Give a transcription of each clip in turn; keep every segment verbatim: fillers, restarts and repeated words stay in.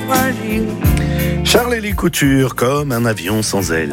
fragile. Charles-Élie Couture, comme un avion sans ailes.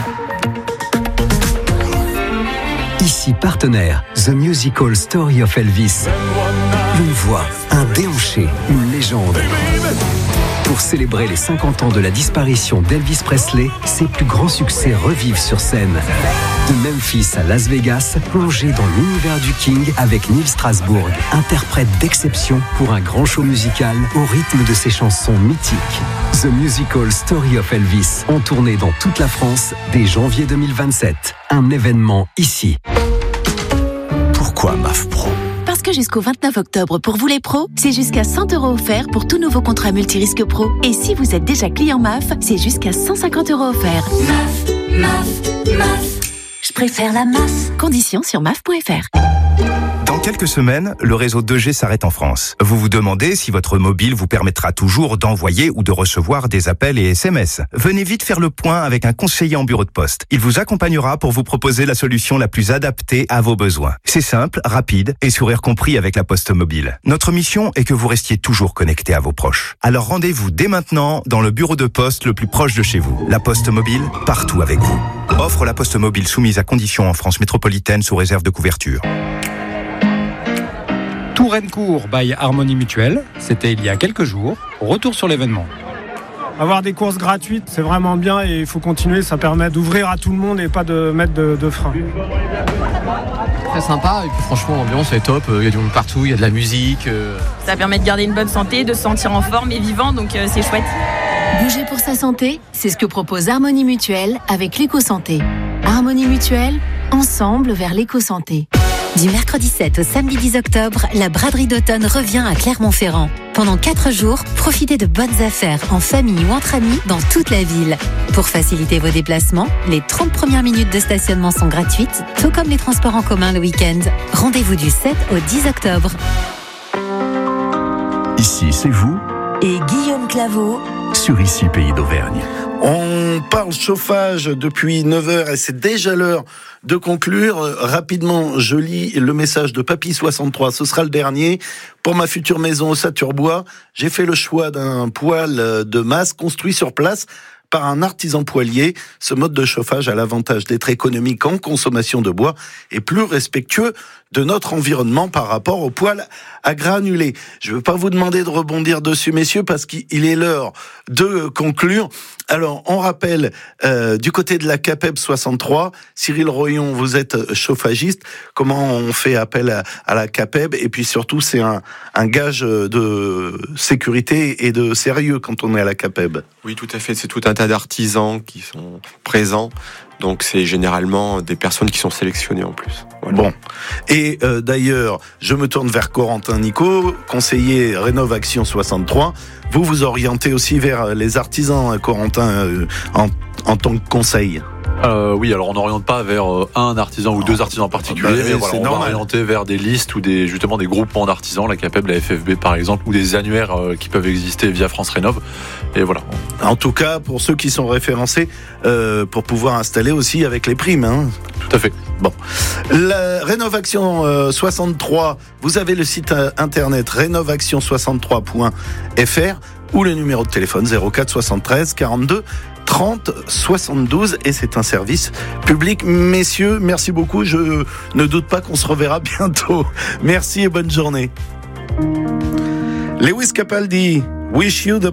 Ici partenaire, The Musical Story of Elvis. Une voix, un déhanché, une légende. Pour célébrer les cinquante ans de la disparition d'Elvis Presley, ses plus grands succès revivent sur scène. De Memphis à Las Vegas, plongez dans l'univers du King avec Neil Strasbourg, interprète d'exception pour un grand show musical au rythme de ses chansons mythiques. The Musical Story of Elvis, en tournée dans toute la France dès janvier deux mille vingt-sept. Un événement ici. Pourquoi M A F Pro ? Parce que jusqu'au vingt-neuf octobre, pour vous les pros, c'est jusqu'à cent euros offerts pour tout nouveau contrat multirisque pro. Et si vous êtes déjà client M A F, c'est jusqu'à cent cinquante euros offerts. M A F, M A F, M A F. Je préfère la M A F. Conditions sur M A F point F R. Dans quelques semaines, le réseau deux G s'arrête en France. Vous vous demandez si votre mobile vous permettra toujours d'envoyer ou de recevoir des appels et S M S. Venez vite faire le point avec un conseiller en bureau de poste. Il vous accompagnera pour vous proposer la solution la plus adaptée à vos besoins. C'est simple, rapide et sourire compris avec la Poste Mobile. Notre mission est que vous restiez toujours connecté à vos proches. Alors rendez-vous dès maintenant dans le bureau de poste le plus proche de chez vous. La Poste Mobile, partout avec vous. Offre la Poste Mobile soumise à conditions en France métropolitaine sous réserve de couverture. Touraine-Court by Harmonie Mutuelle, c'était il y a quelques jours. Retour sur l'événement. Avoir des courses gratuites, c'est vraiment bien et il faut continuer, ça permet d'ouvrir à tout le monde et pas de mettre de, de frein. Très sympa et puis franchement l'ambiance est top, il y a du monde partout, il y a de la musique. Ça permet de garder une bonne santé, de se sentir en forme et vivant, donc euh, c'est chouette. Bouger pour sa santé, c'est ce que propose Harmonie Mutuelle avec l'éco-santé. Harmonie Mutuelle, ensemble vers l'éco-santé. Du mercredi sept au samedi dix octobre, la braderie d'automne revient à Clermont-Ferrand. Pendant quatre jours, profitez de bonnes affaires en famille ou entre amis dans toute la ville. Pour faciliter vos déplacements, les trente premières minutes de stationnement sont gratuites, tout comme les transports en commun le week-end. Rendez-vous du sept au dix octobre. Ici, c'est vous Et Guillaume Claveau sur Ici, Pays d'Auvergne. On parle chauffage depuis neuf heures et c'est déjà l'heure de conclure. Rapidement, je lis le message de Papy soixante-trois. Ce sera le dernier. Pour ma future maison au Saturbois, j'ai fait le choix d'un poêle de masse construit sur place par un artisan poêlier. Ce mode de chauffage a l'avantage d'être économique en consommation de bois et plus respectueux de notre environnement par rapport au poêle à granulés. Je ne veux pas vous demander de rebondir dessus, messieurs, parce qu'il est l'heure de conclure. Alors, on rappelle, euh, du côté de la CAPEB soixante-trois, Cyril Royon, vous êtes chauffagiste. Comment on fait appel à, à la CAPEB? Et puis surtout, c'est un, un gage de sécurité et de sérieux quand on est à la CAPEB. Oui, tout à fait. C'est tout un tas d'artisans qui sont présents. Donc c'est généralement des personnes qui sont sélectionnées en plus. Voilà. Bon. Et euh, d'ailleurs, je me tourne vers Corentin Nico, conseiller Rénovaction soixante-trois. Vous vous orientez aussi vers les artisans, Corentin, euh, en, en tant que conseil. Euh, oui, alors on n'oriente pas vers euh, un artisan ou deux artisans particuliers, bah, mais voilà, on normal. va orienter vers des listes ou des, justement des groupements d'artisans, la CAPEB, la F F B par exemple, ou des annuaires euh, qui peuvent exister via France Rénov'. Et voilà. En tout cas, pour ceux qui sont référencés, euh, pour pouvoir installer aussi avec les primes. Hein. Tout à fait. Bon. La Rénovaction euh, soixante-trois, vous avez le site internet rénovaction soixante-trois point F R ou le numéro de téléphone zéro quatre soixante-treize quarante-deux trente soixante-douze et c'est un service public. Messieurs, merci beaucoup. Je ne doute pas qu'on se reverra bientôt. Merci et bonne journée. Lewis Capaldi, Wish You the